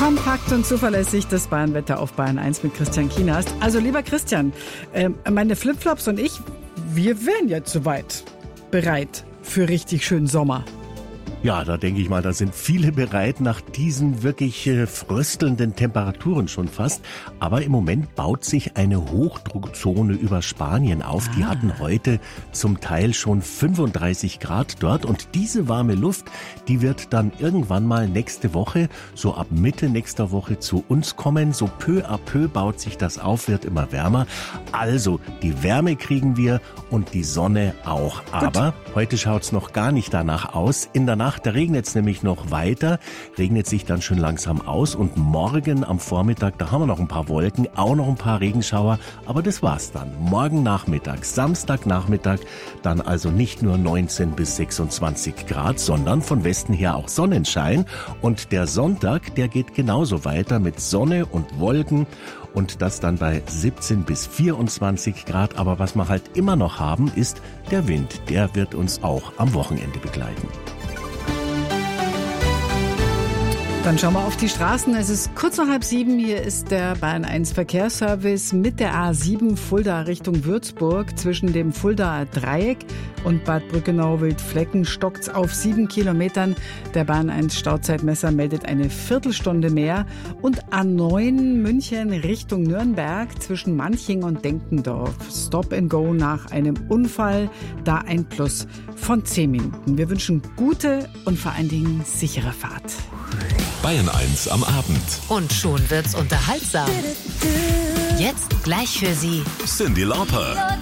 Kompakt und zuverlässig das Bayernwetter auf Bayern 1 mit Christian Kienast. Also lieber Christian, meine Flipflops und ich, wir wären jetzt soweit bereit für richtig schönen Sommer. Ja, da denke ich mal, da sind viele bereit nach diesen wirklich fröstelnden Temperaturen schon fast. Aber im Moment baut sich eine Hochdruckzone über Spanien auf. Die hatten heute zum Teil schon 35 Grad dort. Und diese warme Luft, die wird dann irgendwann mal nächste Woche, so ab Mitte nächster Woche zu uns kommen. So peu à peu baut sich das auf, wird immer wärmer. Also, die Wärme kriegen wir und die Sonne auch. Aber heute schaut's noch gar nicht danach aus. In der Nacht, da regnet es nämlich noch weiter, regnet sich dann schon langsam aus und morgen am Vormittag, da haben wir noch ein paar Wolken, auch noch ein paar Regenschauer, aber das war's dann. Morgen Nachmittag, Samstagnachmittag, dann also nicht nur 19 bis 26 Grad, sondern von Westen her auch Sonnenschein und der Sonntag, der geht genauso weiter mit Sonne und Wolken und das dann bei 17 bis 24 Grad, aber was wir halt immer noch haben, ist der Wind, der wird uns auch am Wochenende begleiten. Dann schauen wir auf die Straßen. Es ist kurz nach 6:30. Hier ist der Bayern 1 Verkehrsservice mit der A7 Fulda Richtung Würzburg. Zwischen dem Fuldaer Dreieck und Bad Brückenau-Wildflecken stockt's auf 7 Kilometern. Der Bayern 1 Stauzeitmesser meldet eine Viertelstunde mehr. Und A9 München Richtung Nürnberg zwischen Manching und Denkendorf. Stop and go nach einem Unfall. Da ein Plus von 10 Minuten. Wir wünschen gute und vor allen Dingen sichere Fahrt. Bayern 1 am Abend. Und schon wird's unterhaltsam. Jetzt gleich für Sie Cyndi Lauper.